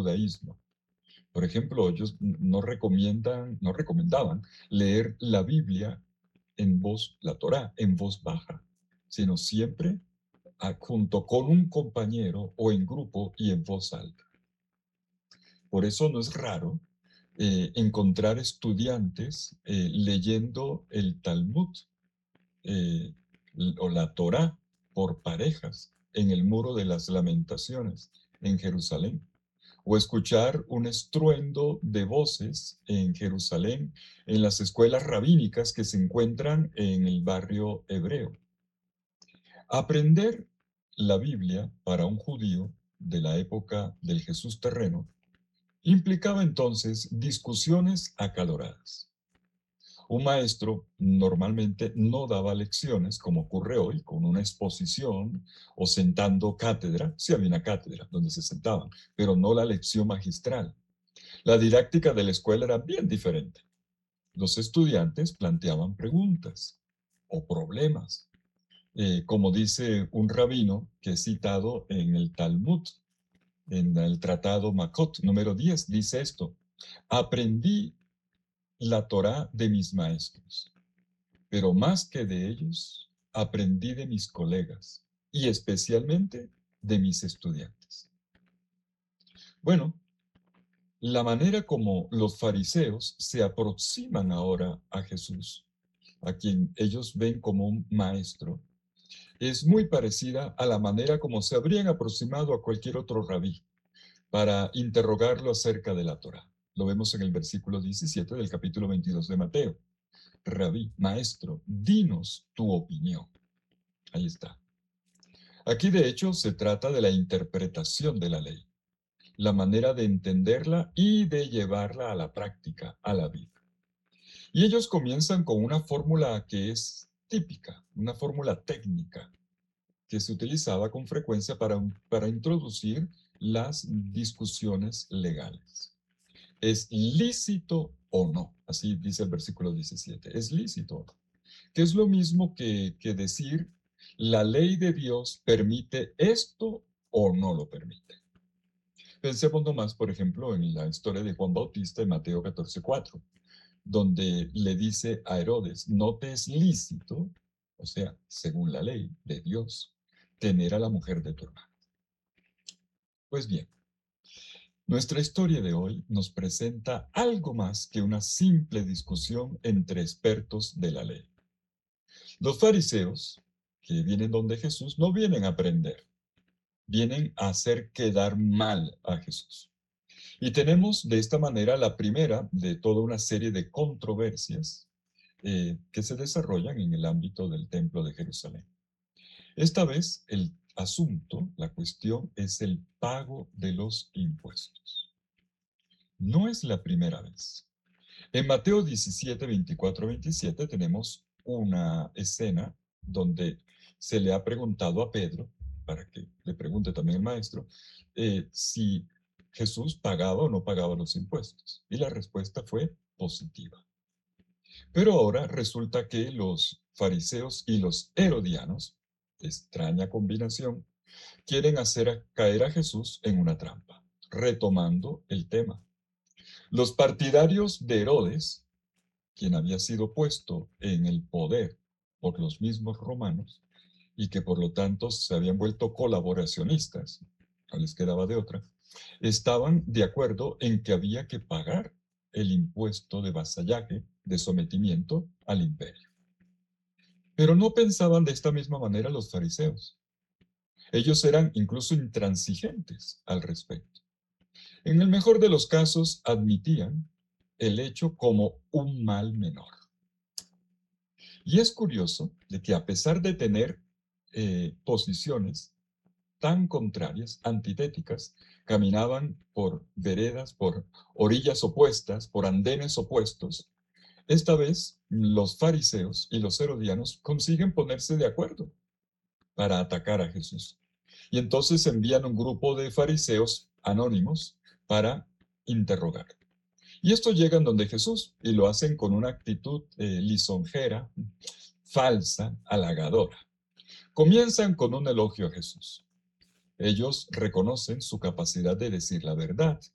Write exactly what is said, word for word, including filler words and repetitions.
judaísmo. Por ejemplo, ellos no recomiendan, no recomendaban leer la Biblia en voz, la Torá, en voz baja, sino siempre a- junto con un compañero o en grupo y en voz alta. Por eso no es raro eh, encontrar estudiantes eh, leyendo el Talmud eh, o la Torá por parejas en el Muro de las Lamentaciones en Jerusalén, o escuchar un estruendo de voces en Jerusalén en las escuelas rabínicas que se encuentran en el barrio hebreo. Aprender la Biblia para un judío de la época del Jesús terreno implicaba entonces discusiones acaloradas. Un maestro normalmente no daba lecciones, como ocurre hoy, con una exposición o sentando cátedra, sí había una cátedra donde se sentaban, pero no la lección magistral. La didáctica de la escuela era bien diferente. Los estudiantes planteaban preguntas o problemas, eh, como dice un rabino que es citado en el Talmud, en el tratado Makot número diez, dice esto: aprendí la Torá de mis maestros, pero más que de ellos, aprendí de mis colegas y especialmente de mis estudiantes. Bueno, la manera como los fariseos se aproximan ahora a Jesús, a quien ellos ven como un maestro, es muy parecida a la manera como se habrían aproximado a cualquier otro rabí para interrogarlo acerca de la Torá. Lo vemos en el versículo diecisiete del capítulo veintidós de Mateo. Rabí, maestro, dinos tu opinión. Ahí está. Aquí, de hecho, se trata de la interpretación de la ley, la manera de entenderla y de llevarla a la práctica, a la vida. Y ellos comienzan con una fórmula que es típica, una fórmula técnica que se utilizaba con frecuencia para, para introducir las discusiones legales. ¿Es lícito o no? Así dice el versículo diecisiete. ¿Es lícito o no? Que es lo mismo que, que decir, la ley de Dios permite esto o no lo permite. Pensemos nomás, por ejemplo, en la historia de Juan Bautista en Mateo catorce cuatro, donde le dice a Herodes: no te es lícito, o sea, según la ley de Dios, tener a la mujer de tu hermano. Pues bien, nuestra historia de hoy nos presenta algo más que una simple discusión entre expertos de la ley. Los fariseos, que vienen donde Jesús, no vienen a aprender, vienen a hacer quedar mal a Jesús. Y tenemos de esta manera la primera de toda una serie de controversias eh, que se desarrollan en el ámbito del Templo de Jerusalén. Esta vez el asunto, la cuestión, es el pago de los impuestos. No es la primera vez. En Mateo diecisiete, veinticuatro, veintisiete tenemos una escena donde se le ha preguntado a Pedro, para que le pregunte también el maestro, eh, si Jesús pagaba o no pagaba los impuestos. Y la respuesta fue positiva. Pero ahora resulta que los fariseos y los herodianos, extraña combinación, quieren hacer a- caer a Jesús en una trampa, retomando el tema. Los partidarios de Herodes, quien había sido puesto en el poder por los mismos romanos y que por lo tanto se habían vuelto colaboracionistas, no les quedaba de otra, estaban de acuerdo en que había que pagar el impuesto de vasallaje, de sometimiento al imperio. Pero no pensaban de esta misma manera los fariseos. Ellos eran incluso intransigentes al respecto. En el mejor de los casos, admitían el hecho como un mal menor. Y es curioso de que a pesar de tener eh, posiciones tan contrarias, antitéticas, caminaban por veredas, por orillas opuestas, por andenes opuestos, esta vez los fariseos y los herodianos consiguen ponerse de acuerdo para atacar a Jesús. Y entonces envían un grupo de fariseos anónimos para interrogar. Y estos llegan donde Jesús y lo hacen con una actitud eh, lisonjera, falsa, halagadora. Comienzan con un elogio a Jesús. Ellos reconocen su capacidad de decir la verdad